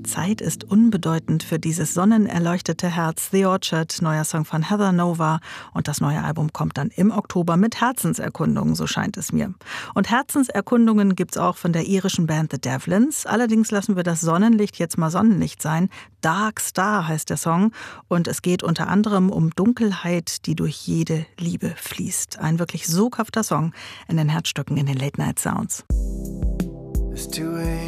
Zeit ist unbedeutend für dieses sonnenerleuchtete Herz. The Orchard, neuer Song von Heather Nova. Und das neue Album kommt dann im Oktober mit Herzenserkundungen, so scheint es mir. Und Herzenserkundungen gibt's auch von der irischen Band The Devlins. Allerdings lassen wir das Sonnenlicht jetzt mal Sonnenlicht sein. Dark Star heißt der Song. Und es geht unter anderem um Dunkelheit, die durch jede Liebe fließt. Ein wirklich soghafter Song in den Herzstücken, in den Late Night Sounds. It's 2 a.m.